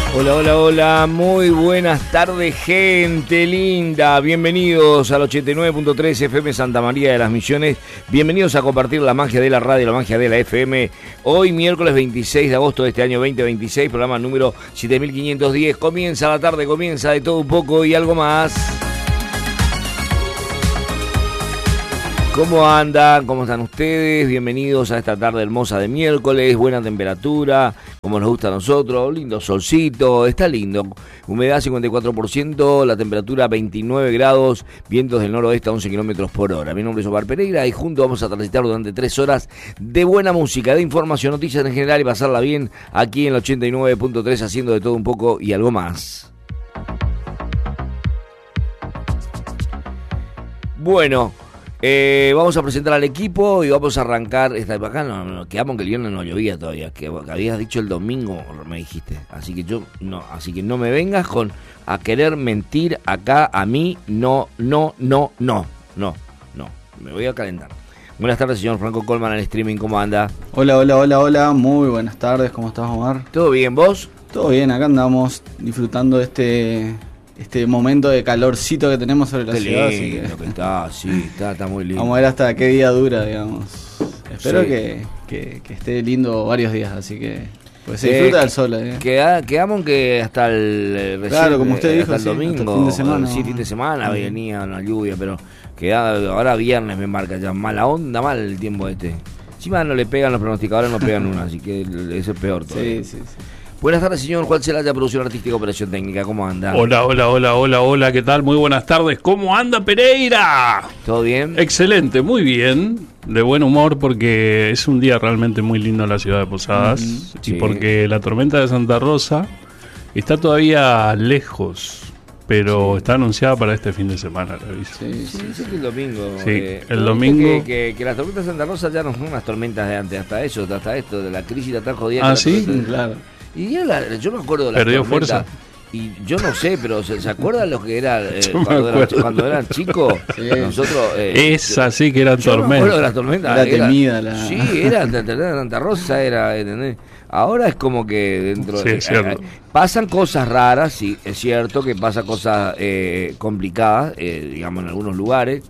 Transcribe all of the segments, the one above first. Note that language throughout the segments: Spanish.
Hola, hola, hola, muy buenas tardes, gente linda. Bienvenidos al 89.3 FM Santa María de las Misiones. Bienvenidos a compartir la magia de la radio, la magia de la FM. Hoy, miércoles 26 de agosto de este año 2026, programa número 7510. Comienza la tarde, comienza de todo un poco y algo más. ¿Cómo andan? ¿Cómo están ustedes? Bienvenidos a esta tarde hermosa de miércoles, buena temperatura, como nos gusta a nosotros, lindo solcito, está lindo. Humedad 54%, la temperatura 29 grados, vientos del noroeste a 11 kilómetros por hora. Mi nombre es Omar Pereira y juntos vamos a transitar durante 3 horas de buena música, de información, noticias en general y pasarla bien aquí en el 89.3 haciendo de todo un poco y algo más. Bueno, vamos a presentar al equipo y vamos a arrancar. Acá quedamos que el viernes no llovía todavía, que habías dicho el domingo, me dijiste. Así que no me vengas a querer mentir acá a mí. No, me voy a calentar. Buenas tardes, señor Franco Colman, en el streaming, ¿cómo anda? Hola, muy buenas tardes, ¿cómo estás, Omar? ¿Todo bien, vos? Todo bien, acá andamos disfrutando de este momento de calorcito que tenemos sobre la ciudad. Así que está muy lindo. Vamos a ver hasta qué día dura, digamos. Espero que esté lindo varios días, así que pues se disfruta del sol. Quedamos que hasta el claro, como usted dijo, hasta el domingo, hasta el fin de semana. Sí, fin de semana venía una lluvia, pero ahora viernes me marca ya mala onda, mal el tiempo este. Encima no le pegan los pronosticadores, no pegan una, así que eso es peor todavía. Sí. Buenas tardes, señor Juan Celaya, producción artística, operación técnica, ¿cómo anda? Hola, ¿qué tal? Muy buenas tardes, ¿cómo anda Pereira? ¿Todo bien? Excelente, muy bien, de buen humor porque es un día realmente muy lindo en la ciudad de Posadas y porque la tormenta de Santa Rosa está todavía lejos, pero está anunciada para este fin de semana, la aviso. Sí, que el domingo. Sí, el domingo. Que las tormentas de Santa Rosa ya no son unas tormentas de antes, hasta esto, de la crisis la tan jodida. Ah, sí, claro. Y yo me acuerdo de la perdió tormenta, fuerza. Y yo no sé, pero ¿se acuerdan lo que era cuando eran chicos? Sí. Nosotros. Esa sí que eran tormentas. Yo me acuerdo de las tormentas. Era temida. Sí, era Santa Rosa, ¿entendés? Ahora es como que dentro pasan cosas raras, sí, es cierto que pasan cosas complicadas, digamos, en algunos lugares.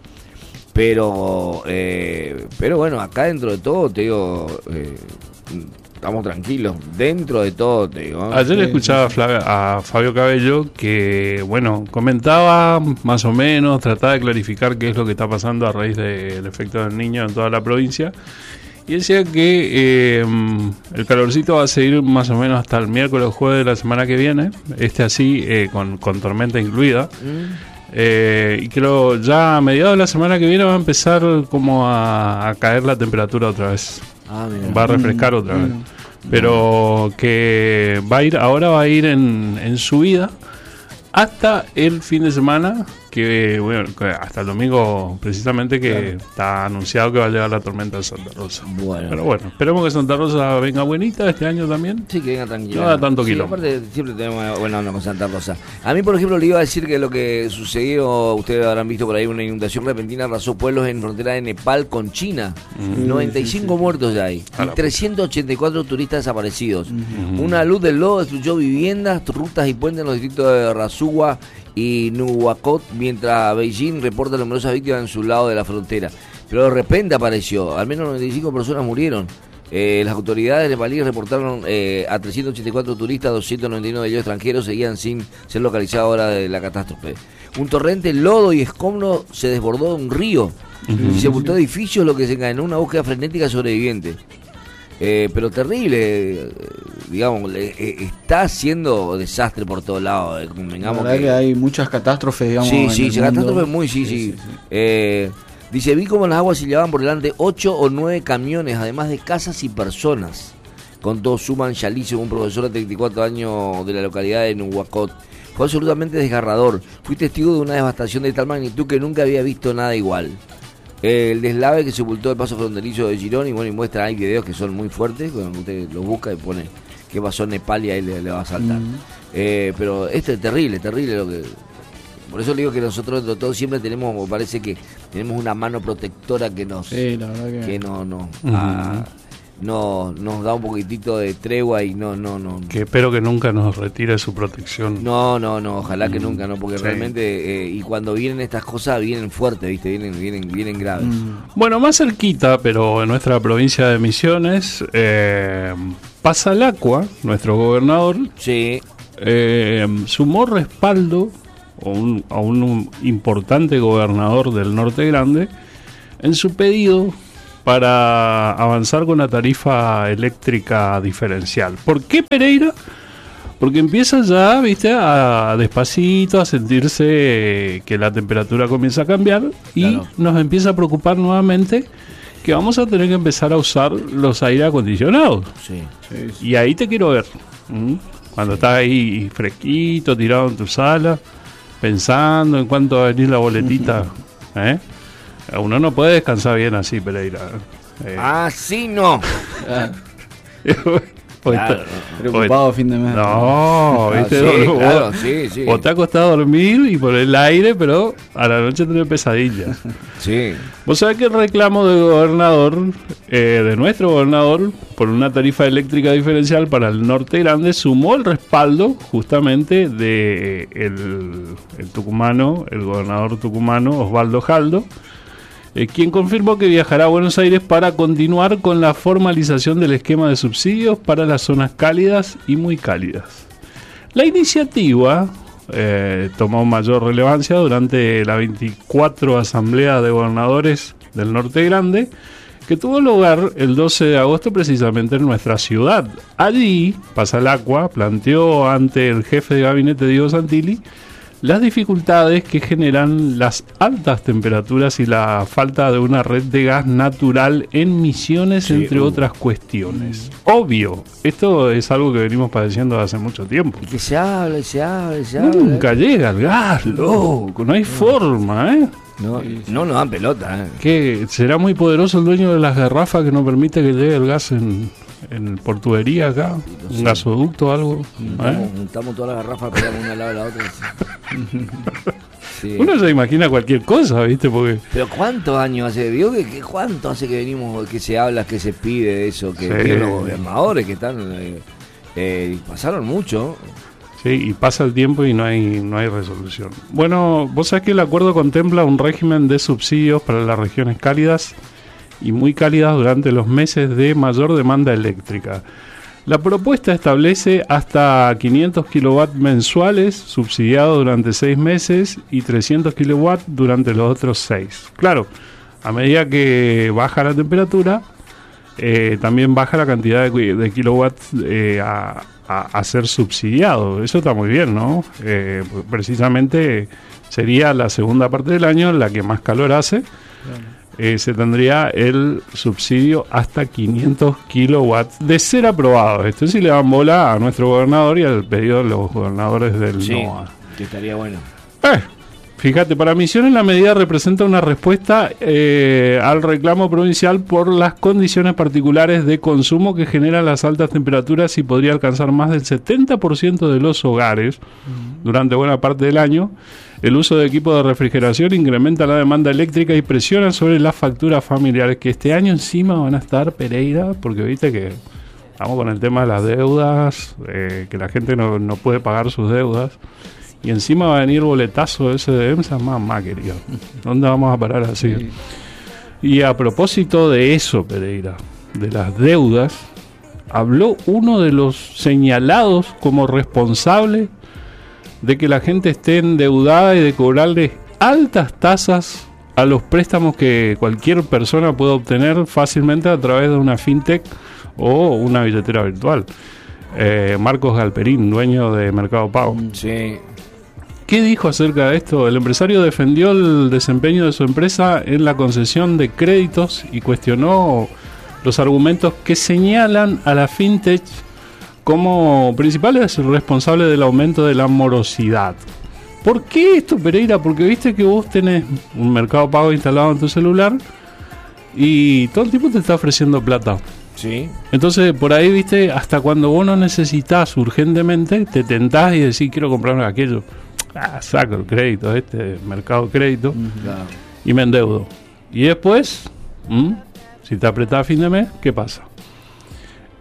Pero bueno, acá dentro de todo, te digo, estamos tranquilos, dentro de todo, te digo. Ayer escuchaba a Fabio Cabello que, bueno, comentaba más o menos, trataba de clarificar qué es lo que está pasando a raíz del efecto del Niño en toda la provincia. Y decía que el calorcito va a seguir más o menos hasta el miércoles o jueves de la semana que viene, así, con tormenta incluida. Y creo ya a mediados de la semana que viene va a empezar como a caer la temperatura otra vez. Va a refrescar otra vez. Pero que va a ir en subida hasta el fin de semana, que hasta el domingo precisamente, que está anunciado que va a llegar la tormenta de Santa Rosa. Pero bueno, esperemos que Santa Rosa venga buenita este año también. Sí, que venga tranquila. No da tanto quilombo. Aparte siempre tenemos buena onda con Santa Rosa. A mí, por ejemplo, le iba a decir que lo que sucedió, ustedes habrán visto por ahí, una inundación repentina arrasó pueblos en frontera de Nepal con China. 95 muertos ya hay. Y 384 turistas desaparecidos. Una luz del lodo destruyó viviendas, rutas y puentes en los distritos de Rasuwa y Nuwakot, mientras Beijing reporta numerosas víctimas en su lado de la frontera. Pero de repente apareció, al menos 95 personas murieron. Las autoridades nepalíes reportaron a 384 turistas, 291 de ellos extranjeros, seguían sin ser localizados ahora de la catástrofe. Un torrente, lodo y escombro se desbordó de un río y sepultó edificios, lo que desencadenó una búsqueda frenética de sobrevivientes. Pero terrible, digamos, está haciendo desastre por todos lados. La verdad que hay muchas catástrofes, digamos. Sí, catástrofes muy, sí. Dice, vi como las aguas se llevaban por delante 8 o 9 camiones, además de casas y personas. Contó Suman Shalice, un profesor de 34 años de la localidad de Nuwakot. Fue absolutamente desgarrador. Fui testigo de una devastación de tal magnitud que nunca había visto nada igual. El deslave que sepultó el paso fronterizo de Girón, y muestra, hay videos que son muy fuertes, cuando usted lo busca y pone qué pasó en Nepal y ahí le va a saltar. Pero esto es terrible lo que... Por eso le digo que nosotros entre todos siempre tenemos, parece que tenemos una mano protectora que nos... Sí, la verdad que... Que no nos da un poquitito de tregua y no. Que espero que nunca nos retire su protección. No, ojalá que nunca, no, porque realmente, y cuando vienen estas cosas, vienen fuertes, ¿viste? Vienen graves. Bueno, más cerquita, pero en nuestra provincia de Misiones, Pasalacqua, nuestro gobernador, sí, sumó respaldo a un importante gobernador del Norte Grande en su pedido para avanzar con la tarifa eléctrica diferencial. ¿Por qué, Pereira? Porque empieza ya, viste, a despacito a sentirse que la temperatura comienza a cambiar y claro, nos empieza a preocupar nuevamente que vamos a tener que empezar a usar los aire acondicionados. Sí. Y ahí te quiero ver. Cuando estás ahí fresquito, tirado en tu sala, pensando en cuánto va a venir la boletita. Uno no puede descansar bien así, Pereira. Así no. Claro, preocupado fin de mes. No, ¿viste? Sí. Vos te acostás a dormir y por el aire, pero a la noche tenés pesadillas. Sí. Vos sabés que el reclamo del gobernador, de nuestro gobernador, por una tarifa eléctrica diferencial para el Norte Grande, sumó el respaldo justamente de el tucumano, el gobernador tucumano, Osvaldo Jaldo, quien confirmó que viajará a Buenos Aires para continuar con la formalización del esquema de subsidios para las zonas cálidas y muy cálidas. La iniciativa tomó mayor relevancia durante la 24 Asamblea de Gobernadores del Norte Grande, que tuvo lugar el 12 de agosto precisamente en nuestra ciudad. Allí, Pasalacqua planteó ante el jefe de gabinete Diego Santilli las dificultades que generan las altas temperaturas y la falta de una red de gas natural en Misiones, entre otras cuestiones. Obvio, esto es algo que venimos padeciendo hace mucho tiempo. Y que se habla. Nunca llega el gas, loco, no hay forma, No nos dan pelota, ¿Qué? ¿Será muy poderoso el dueño de las garrafas que no permite que llegue el gas en portubería acá? No sé. ¿Un gasoducto o algo? Juntamos todas las garrafas, pegamos una al lado de la otra. Sí. Uno se imagina cualquier cosa, ¿viste? Pero ¿cuántos años hace? ¿Vio cuánto hace que venimos, que se habla, que se pide de eso? Que los gobernadores que están... pasaron mucho. Sí, y pasa el tiempo y no hay resolución. Bueno, vos sabés que el acuerdo contempla un régimen de subsidios para las regiones cálidas y muy cálidas durante los meses de mayor demanda eléctrica. La propuesta establece hasta 500 kilowatts mensuales subsidiados durante 6 meses y 300 kilowatts durante los otros 6. Claro, a medida que baja la temperatura, también baja la cantidad de kilowatts a ser subsidiado. Eso está muy bien, ¿no? Precisamente sería la segunda parte del año en la que más calor hace. Se tendría el subsidio hasta 500 kilowatts de ser aprobado. Esto sí le dan bola a nuestro gobernador y al pedido de los gobernadores del NOA. Que estaría bueno. Fíjate, para Misiones la medida representa una respuesta al reclamo provincial por las condiciones particulares de consumo que generan las altas temperaturas y podría alcanzar más del 70% de los hogares durante buena parte del año. El uso de equipos de refrigeración incrementa la demanda eléctrica y presiona sobre las facturas familiares, que este año encima van a estar, Pereira, porque viste que estamos con el tema de las deudas, que la gente no puede pagar sus deudas. Y encima va a venir boletazo ese de EMSA, mamá querido. ¿Dónde vamos a parar así? Sí. Y a propósito de eso, Pereira, de las deudas, habló uno de los señalados como responsable de que la gente esté endeudada y de cobrarle altas tasas a los préstamos que cualquier persona puede obtener fácilmente a través de una fintech o una billetera virtual. Marcos Galperín, dueño de Mercado Pago. Sí. ¿Qué dijo acerca de esto? El empresario defendió el desempeño de su empresa en la concesión de créditos y cuestionó los argumentos que señalan a la fintech como principales responsables del aumento de la morosidad. ¿Por qué esto, Pereira? Porque viste que vos tenés un Mercado Pago instalado en tu celular y todo el tiempo te está ofreciendo plata. Sí. Entonces, por ahí, viste, hasta cuando vos no necesitas urgentemente, te tentás y decís, quiero comprarme aquello. Saco el crédito, Mercado Crédito, y me endeudo. Y después, si te apretás a fin de mes, ¿qué pasa?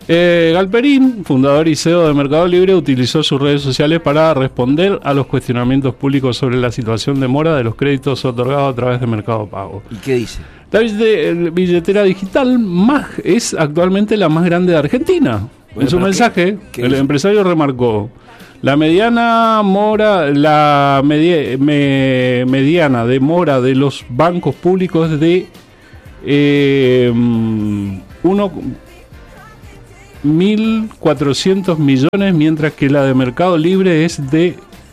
Galperín, fundador y CEO de Mercado Libre, utilizó sus redes sociales para responder a los cuestionamientos públicos sobre la situación de mora de los créditos otorgados a través de Mercado Pago. ¿Y qué dice? La billetera digital es actualmente la más grande de Argentina. Bueno, en su mensaje, el empresario remarcó: la mediana mediana de mora de los bancos públicos es de 1.400 millones, mientras que la de Mercado Libre es de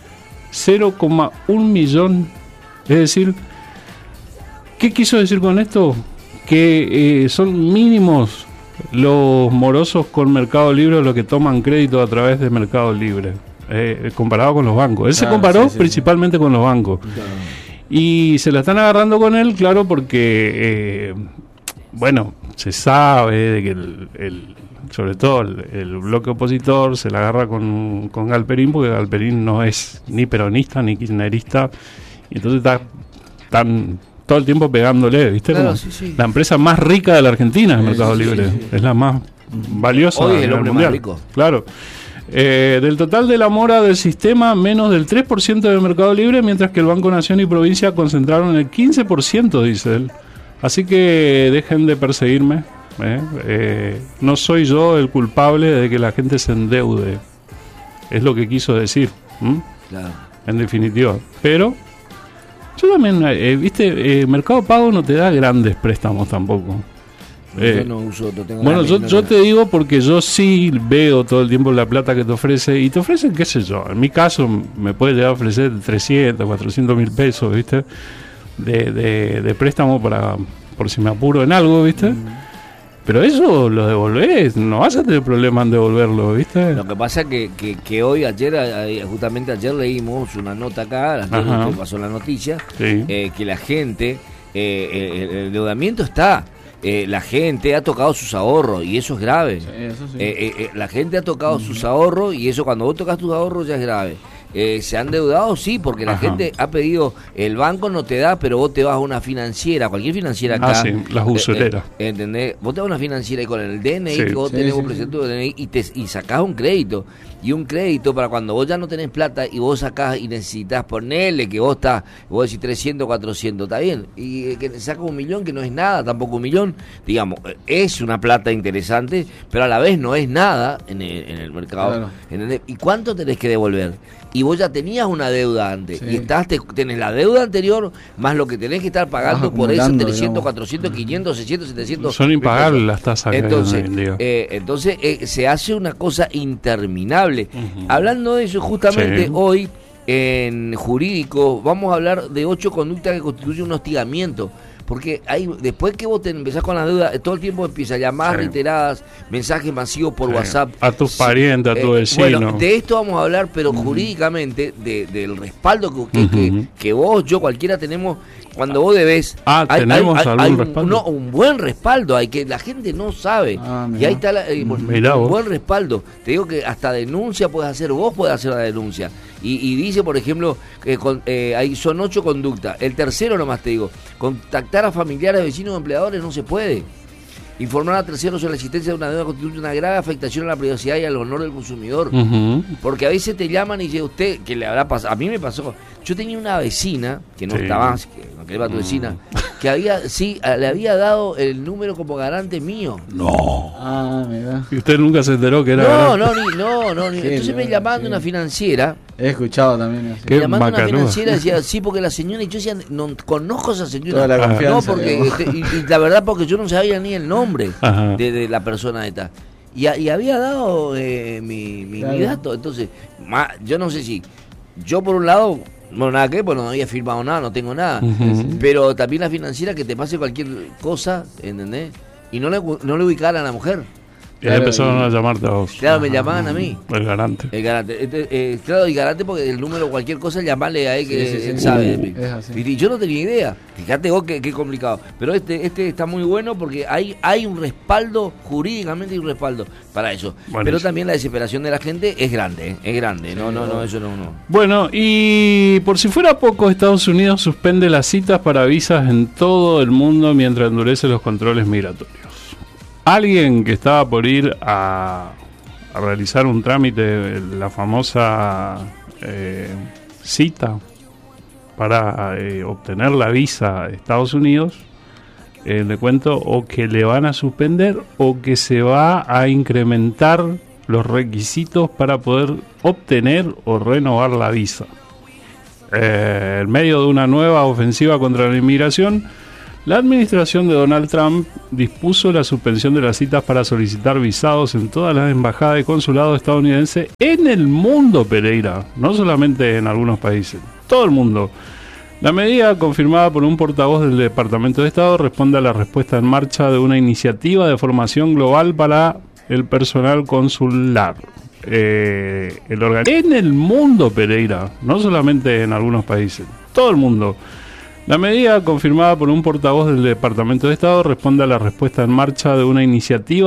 0,1 millón. Es decir, ¿qué quiso decir con esto? Que son mínimos los morosos con Mercado Libre, los que toman crédito a través de Mercado Libre, comparado con los bancos. Él se comparó principalmente con los bancos. Claro. Y se la están agarrando con él, claro, porque, bueno, se sabe de que sobre todo el bloque opositor se la agarra con Galperín, porque Galperín no es ni peronista ni kirchnerista, y entonces están todo el tiempo pegándole, ¿viste? Claro, como sí. La empresa más rica de la Argentina es Mercado Libre. Sí. Es la más valiosa. Hoy es el hombre más rico. Claro. Del total de la mora del sistema, menos del 3% de Mercado Libre, mientras que el Banco Nación y Provincia concentraron el 15%, dice él. Así que dejen de perseguirme. No soy yo el culpable de que la gente se endeude. Es lo que quiso decir. Claro. En definitiva. Pero yo también, Mercado Pago no te da grandes préstamos tampoco. Yo no uso, bueno, yo te digo porque yo sí veo todo el tiempo la plata que te ofrece, y te ofrecen, qué sé yo, en mi caso me puede llegar a ofrecer 300, 400 mil pesos, ¿viste? De préstamo por si me apuro en algo, ¿viste? Pero eso lo devolvés, no vas a tener problema en devolverlo, ¿viste? Lo que pasa es que hoy, justamente ayer leímos una nota acá, que pasó la noticia, que la gente, el endeudamiento está... la gente ha tocado sus ahorros y eso es grave. Sí, eso sí. La gente ha tocado sus ahorros y eso, cuando vos tocas tus ahorros, ya es grave. Se han endeudado, sí, porque la gente ha pedido, el banco no te da, pero vos te vas a una financiera, cualquier financiera acá. Sí, las usureras. ¿Entendés? Vos te vas a una financiera y con el DNI que vos tenés, vos presentás tu DNI y sacás un crédito. Y un crédito para cuando vos ya no tenés plata y vos sacás y necesitas ponerle que vos decís 300, 400, está bien. Y que sacas 1 millón, que no es nada, tampoco 1 millón, digamos, es una plata interesante, pero a la vez no es nada en el mercado. Claro. ¿Entendés? ¿Y cuánto tenés que devolver? Y vos ya tenías una deuda antes, y tenés la deuda anterior, más lo que tenés que estar pagando por eso, 300, digamos. 400, 500, 600, 700. Son impagables las tasas. Entonces se hace una cosa interminable. Hablando de eso, justamente hoy, en jurídico, vamos a hablar de 8 conductas que constituyen un hostigamiento. Porque después que vos te empezás con la deuda, todo el tiempo empieza llamadas reiteradas, mensajes masivos por WhatsApp. A tus parientes, a tu vecino. Bueno, de esto vamos a hablar, pero jurídicamente, del respaldo que vos, yo, cualquiera tenemos cuando vos debés. ¿Tenemos algún respaldo? Un buen respaldo, que la gente no sabe. Y ahí está un buen respaldo. Te digo que hasta denuncia puedes hacer, vos podés hacer la denuncia. Y dice, por ejemplo, que ahí son 8 conductas. El tercero nomás te digo, contactar a familiares, vecinos o empleadores no se puede. Informar a terceros sobre la existencia de una deuda constituye una grave afectación a la privacidad y al honor del consumidor. Porque a veces te llaman y dice usted, que le habrá pasado, a mí me pasó, yo tenía una vecina, que no estaba, que no quería tu vecina, que le había dado el número como garante mío. No. Mira. ¿Y usted nunca se enteró que era No. Entonces me llamaban de una financiera. He escuchado también. Me llamaban de una financiera y decía, sí, porque la señora, y yo decía, no conozco a esa señora. Toda la confianza, no, porque y la verdad, porque yo no sabía ni el nombre de la persona esta. Y había dado mi dato. Entonces, yo no sé si yo por un lado, bueno, nada que, pues no había firmado nada, no tengo nada. Pero también la financiera, que te pase cualquier cosa, ¿entendés? Y no le ubicaran a la mujer. Y ahí empezaron a llamarte a vos. Claro, me llamaban a mí. El garante. Claro, el garante, porque el número, cualquier cosa, llamarle a él, que él sabe de mí. Y yo no tenía idea. Fíjate vos qué complicado. Pero este está muy bueno porque hay un respaldo, jurídicamente hay un respaldo para eso. Bueno, pero también la desesperación de la gente es grande, es grande. No, eso no. Bueno, y por si fuera poco, Estados Unidos suspende las citas para visas en todo el mundo mientras endurece los controles migratorios. alguien que estaba por ir a realizar un trámite, la famosa cita para obtener la visa a Estados Unidos, le cuento, o que le van a suspender o que se va a incrementar los requisitos para poder obtener o renovar la visa. En medio de una nueva ofensiva contra la inmigración, la administración de Donald Trump dispuso la suspensión de las citas para solicitar visados en todas las embajadas y consulados estadounidenses en el mundo, Pereira, no solamente en algunos países, todo el mundo. La medida, confirmada por un portavoz del Departamento de Estado, responde a la respuesta en marcha de una iniciativa de formación global para el personal consular. En el mundo, Pereira, no solamente en algunos países, todo el mundo. La medida, confirmada por un portavoz del Departamento de Estado, responde a la respuesta en marcha de una iniciativa